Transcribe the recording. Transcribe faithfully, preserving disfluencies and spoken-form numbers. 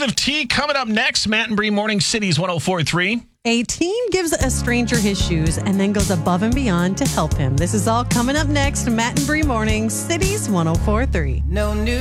of tea coming up next. Matt and Bree Morning Cities one oh four point three. A teen gives a stranger his shoes and then goes above and beyond to help him. This is all coming up next. Matt and Bree Morning Cities one oh four point three. No new